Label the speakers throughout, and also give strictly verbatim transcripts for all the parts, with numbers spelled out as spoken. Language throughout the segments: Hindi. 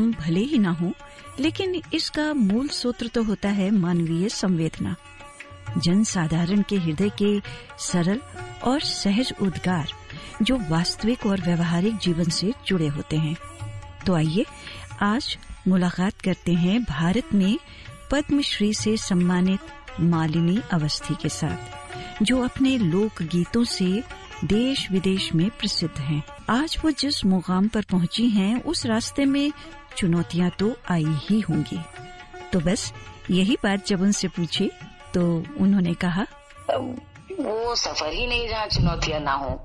Speaker 1: नाम भले ही ना हो, लेकिन इसका मूल सूत्र तो होता है मानवीय संवेदना। जन साधारण के हृदय के सरल और सहज उद्गार जो वास्तविक और व्यवहारिक जीवन से जुड़े होते हैं। तो आइए आज मुलाकात करते हैं भारत में पद्मश्री से सम्मानित मालिनी अवस्थी के साथ, जो अपने लोक गीतों से देश विदेश में प्रसिद्ध हैं। आज वो जिस मुकाम पर पहुंची हैं, उस रास्ते में चुनौतियां तो आई ही होंगी। तो बस यही बात जब उनसे पूछी तो उन्होंने कहा,
Speaker 2: वो सफर ही नहीं जहाँ चुनौतियां ना हो।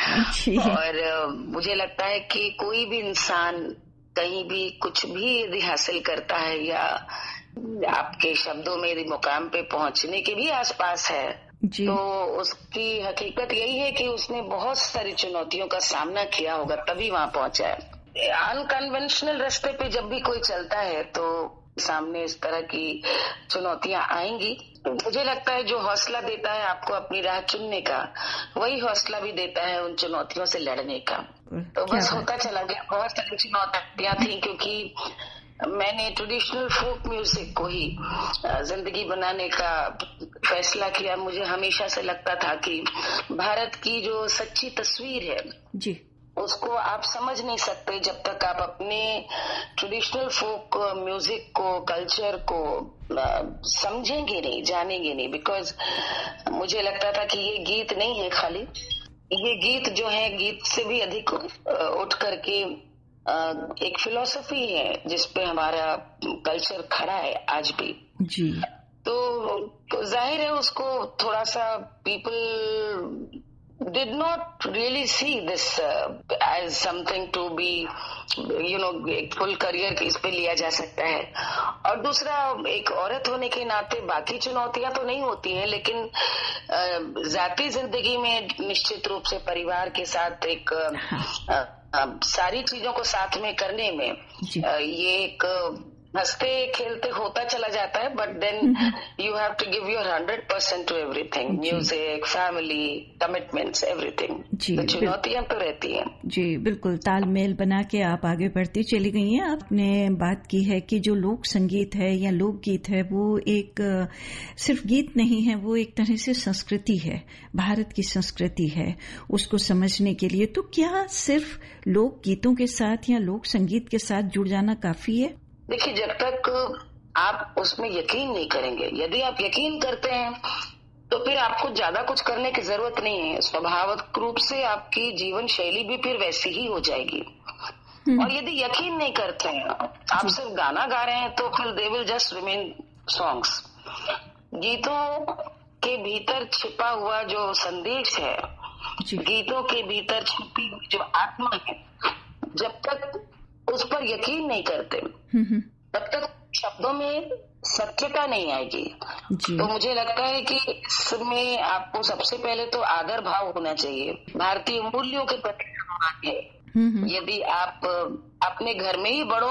Speaker 2: और मुझे लगता है कि कोई भी इंसान कहीं भी कुछ भी यदि हासिल करता है या आपके शब्दों में यदि मुकाम पे पहुंचने के भी आसपास है, तो उसकी हकीकत यही है कि उसने बहुत सारी चुनौतियों का सामना किया होगा, तभी वहां पहुंचा है। अनकन्वेंशनल रास्ते पे जब भी कोई चलता है तो सामने इस तरह की चुनौतियां आएंगी। तो मुझे लगता है जो हौसला देता है आपको अपनी राह चुनने का, वही हौसला भी देता है उन चुनौतियों से लड़ने का। तो बस होता चला गया। बहुत सारी चुनौतियां थी क्योंकि मैंने ट्रेडिशनल फोक म्यूजिक को ही जिंदगी बनाने का फैसला किया। मुझे हमेशा से लगता था कि भारत की जो सच्ची तस्वीर है जी, उसको आप समझ नहीं सकते जब तक आप अपने ट्रेडिशनल फोक म्यूजिक को, कल्चर को समझेंगे नहीं, जानेंगे नहीं। बिकॉज मुझे लगता था कि ये गीत नहीं है खाली, ये गीत जो है गीत से भी अधिक उठ करके एक फिलॉसफी है जिसपे हमारा कल्चर खड़ा है आज भी जी। तो, तो जाहिर है उसको थोड़ा सा people did not really see this uh, as something to be, you know, एक फुल करियर इस पे लिया जा सकता है। और दूसरा, एक औरत होने के नाते बाकी चुनौतियां तो नहीं होती हैं, लेकिन जाती जिंदगी में निश्चित रूप से परिवार के साथ एक आ, आ, सारी चीजों को साथ में करने में आ, ये एक हंसते खेलते होता चला जाता है। But then you have to give your hundred percent to everything, music, family, commitments, everything. तो चुनौतियां तो रहती हैं
Speaker 1: जी। बिल्कुल तालमेल बना के आप आगे बढ़ती चली गई हैं। आपने बात की है कि जो लोक संगीत है या लोकगीत है वो एक सिर्फ गीत नहीं है, वो एक तरह से संस्कृति है, भारत की संस्कृति है। उसको समझने के लिए तो क्या सिर्फ लोक गीतों के साथ या लोक संगीत के साथ जुड़ जाना काफी है?
Speaker 2: देखिए, जब तक आप उसमें यकीन नहीं करेंगे, यदि आप यकीन करते हैं तो फिर आपको ज्यादा कुछ करने की जरूरत नहीं है। स्वाभाविक रूप से आपकी जीवन शैली भी फिर वैसी ही हो जाएगी। और यदि यकीन नहीं करते हैं, आप सिर्फ गाना गा रहे हैं, तो फिर they will just remain songs. गीतों के भीतर छिपा हुआ जो संदेश है, गीतों के भीतर छिपी हुई जो आत्मा है, जब तक उस पर यकीन नहीं करते तब तक शब्दों में सत्यता नहीं आएगी। तो मुझे लगता है कि इसमें आपको सबसे पहले तो आदर भाव होना चाहिए, भारतीय मूल्यों के प्रति सम्मान है। यदि आप अपने घर में ही बड़ों